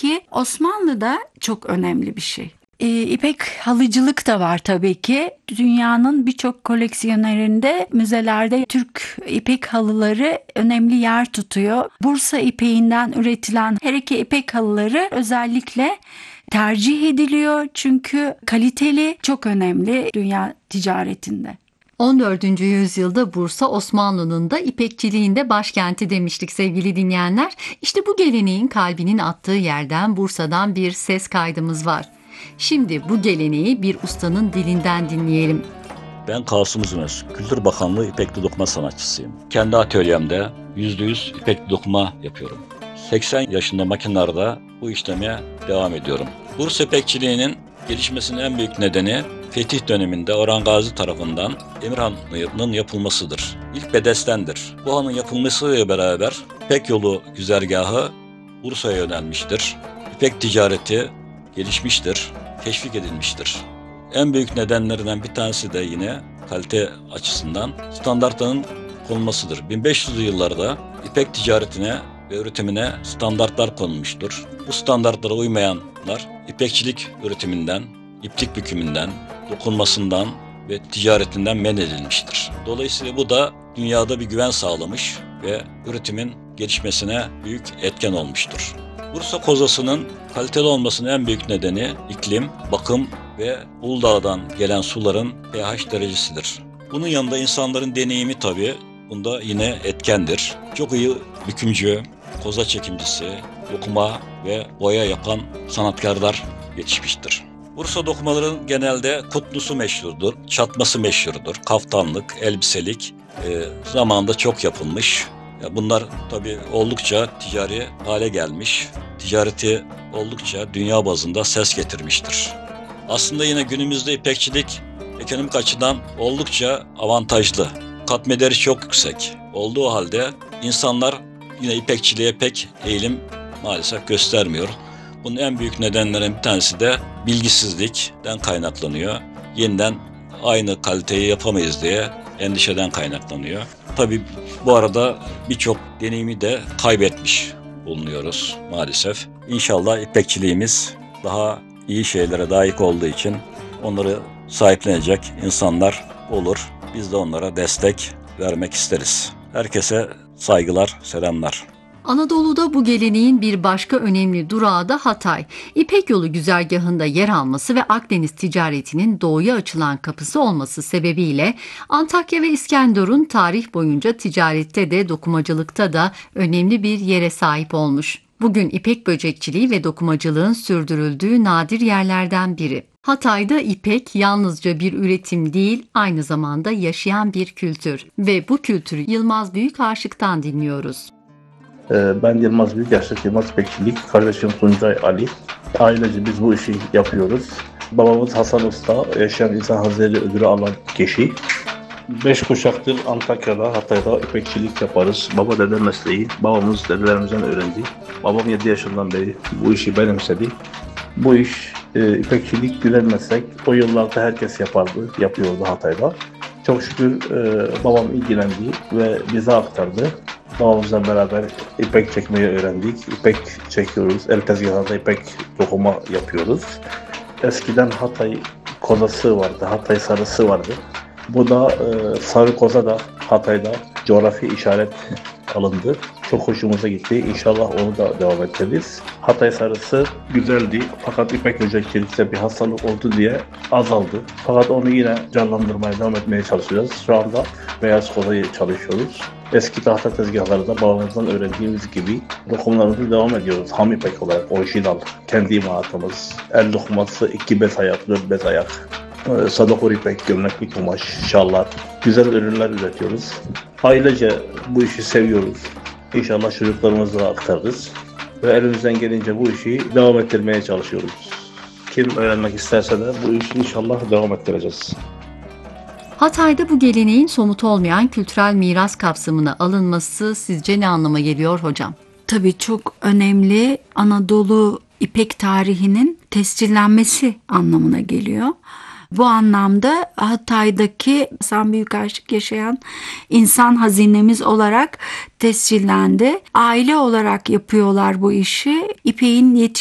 ki Osmanlı'da çok önemli bir şey. İpek halıcılık da var tabii ki. Dünyanın birçok koleksiyonerinde, müzelerde Türk ipek halıları önemli yer tutuyor. Bursa ipeğinden üretilen her iki ipek halıları özellikle tercih ediliyor. Çünkü kaliteli, çok önemli dünya ticaretinde. 14. yüzyılda Bursa Osmanlı'nın da ipekçiliğinde başkenti demiştik sevgili dinleyenler. İşte bu geleneğin kalbinin attığı yerden, Bursa'dan bir ses kaydımız var. Şimdi bu geleneği bir ustanın dilinden dinleyelim. Ben Kasım Uzunöz, Kültür Bakanlığı İpekli Dokuma sanatçısıyım. Kendi atölyemde %100 ipekli dokuma yapıyorum. 80 yaşında makinelerde bu işlemeye devam ediyorum. Bursa ipekçiliğinin gelişmesinin en büyük nedeni Fetih döneminde Orhan Gazi tarafından Emirhan'ın yapılmasıdır. İlk bedestendir. Bu hanın yapılmasıyla beraber İpek yolu güzergahı Bursa'ya yönelmiştir. İpek ticareti gelişmiştir, teşvik edilmiştir. En büyük nedenlerinden bir tanesi de yine kalite açısından standartların konulmasıdır. 1500'lü yıllarda ipek ticaretine ve üretimine standartlar konulmuştur. Bu standartlara uymayanlar ipekçilik üretiminden, iplik bükümünden, dokunmasından ve ticaretinden men edilmiştir. Dolayısıyla bu da dünyada bir güven sağlamış ve üretimin gelişmesine büyük etken olmuştur. Bursa kozasının kaliteli olmasının en büyük nedeni iklim, bakım ve Uludağ'dan gelen suların pH derecesidir. Bunun yanında insanların deneyimi tabii bunda yine etkendir. Çok iyi bükümcü, koza çekimcisi, dokuma ve boya yapan sanatkarlar yetişmiştir. Bursa dokumaların genelde kutlusu meşhurdur, çatması meşhurdur, kaftanlık, elbiselik zamanında çok yapılmış. Bunlar tabii oldukça ticari hale gelmiş, ticareti oldukça dünya bazında ses getirmiştir. Aslında yine günümüzde ipekçilik ekonomik açıdan oldukça avantajlı. Katma değeri çok yüksek olduğu halde insanlar yine ipekçiliğe pek eğilim maalesef göstermiyor. Bunun en büyük nedenlerinden bir tanesi de bilgisizlikten kaynaklanıyor. Yeniden aynı kaliteyi yapamayız diye endişeden kaynaklanıyor. Tabii bu arada birçok deneyimi de kaybetmiş bulunuyoruz maalesef. İnşallah ipekçiliğimiz daha iyi şeylere layık olduğu için onları sahiplenecek insanlar olur. Biz de onlara destek vermek isteriz. Herkese saygılar, selamlar. Anadolu'da bu geleneğin bir başka önemli durağı da Hatay. İpek yolu güzergahında yer alması ve Akdeniz ticaretinin doğuya açılan kapısı olması sebebiyle Antakya ve İskenderun tarih boyunca ticarette de dokumacılıkta da önemli bir yere sahip olmuş. Bugün ipek böcekçiliği ve dokumacılığın sürdürüldüğü nadir yerlerden biri. Hatay'da ipek yalnızca bir üretim değil, aynı zamanda yaşayan bir kültür ve bu kültürü Yılmaz Büyükaşık'tan dinliyoruz. Ben Yılmaz Büyükaşık, Yılmaz İpekçilik, kardeşim Tuncay Ali. Ailece biz bu işi yapıyoruz. Babamız Hasan Usta, yaşayan insan hazırlığı ödülü alan kişi. 5 kuşaktır Antakya'da, Hatay'da ipekçilik yaparız. Baba dede mesleği, babamız dedelerimizden öğrendi. Babam 7 yaşından beri bu işi benimsedi. Bu iş ipekçilik güzel meslek. O yıllarda herkes yapıyordu Hatay'da. Çok şükür babam ilgilendi ve bize aktardı. Babamızla beraber ipek çekmeyi öğrendik. İpek çekiyoruz. El tezgahında ipek dokuma yapıyoruz. Eskiden Hatay kozası vardı. Hatay sarısı vardı. Bu da sarı koza da Hatay'da coğrafi işaret alındı. Çok hoşumuza gitti. İnşallah onu da devam ettiririz. Hatay sarısı güzeldi. Fakat ipek böcekçilikte bir hastalık oldu diye azaldı. Fakat onu yine canlandırmaya devam etmeye çalışacağız. Şu anda beyaz kozayı çalışıyoruz. Eski tahta tezgahları da babamızdan öğrendiğimiz gibi dokumlarımızı devam ediyoruz. Ham ipek olarak orijinal. Kendi imalatımız. El dokuması 2 bez ayak, 4 bez ayak. Sadakor ipek, gömleklik kumaş, şallar. Güzel ürünler üretiyoruz. Ailece bu işi seviyoruz. İnşallah çocuklarımıza da aktarırız. Ve elimizden gelince bu işi devam ettirmeye çalışıyoruz. Kim öğrenmek isterse de bu işi inşallah devam ettireceğiz. Hatay'da bu geleneğin somut olmayan kültürel miras kapsamına alınması sizce ne anlama geliyor hocam? Tabii çok önemli, Anadolu ipek tarihinin tescillenmesi anlamına geliyor. Bu anlamda Hatay'daki Hasan Büyükaşık yaşayan insan hazinemiz olarak tescillendi. Aile olarak yapıyorlar bu işi. İpeğin